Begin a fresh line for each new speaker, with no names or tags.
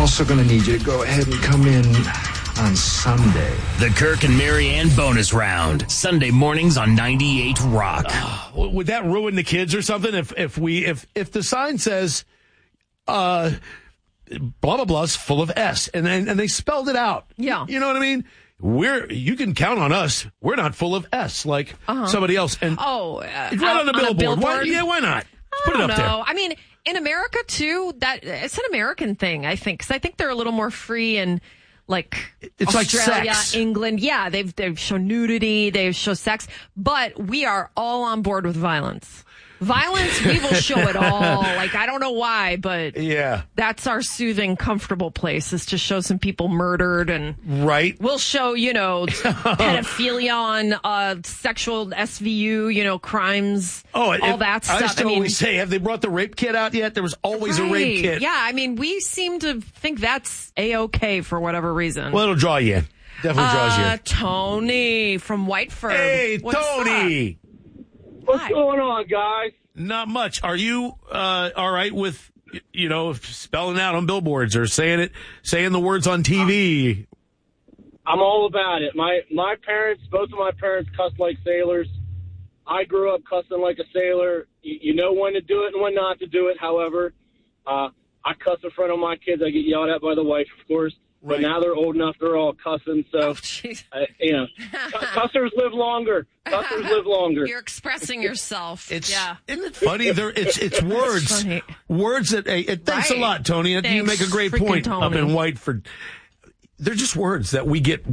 also going to need you to go ahead and come in on Sunday.
The Kirk and Marianne bonus round. Sunday mornings on 98 Rock.
Would that ruin the kids or something if the sign says blah blah blah's full of S and they spelled it out?
Yeah.
You know what I mean? You can count on us. We're not full of S like somebody else. And it's right on the billboard. Why not? Put it up there.
I mean, in America too, that it's an American thing, I think, because I think they're a little more free and like
it's
Australia,
like sex.
England. Yeah, they've shown nudity, they've shown sex, but we are all on board with violence. Violence, we will show it all. Like, I don't know why, but that's our soothing, comfortable place, is to show some people murdered, and we'll show, pedophilia on sexual SVU, crimes, all that stuff.
I used to always say, have they brought the rape kit out yet? There was always a rape kit.
Yeah, I mean, we seem to think that's A-okay for whatever reason.
Well, it'll draw you in. Definitely draws you in.
Tony from Whiteford.
Hey,
What's
Tony.
Up?
What's going on, guys?
Not much. Are you all right with, spelling out on billboards or saying the words on TV?
I'm all about it. My parents, both of my parents cussed like sailors. I grew up cussing like a sailor. You know when to do it and when not to do it. However, I cuss in front of my kids. I get yelled at by the wife, of course. But now they're old enough, they're all cussing. So, cussers live longer. Cussers live longer.
You're expressing yourself.
Isn't it funny? It's words.
Funny.
Words that, thanks a lot, Tony.
Thanks,
you make a great point
Tony.
up in Whiteford. They're just words that we get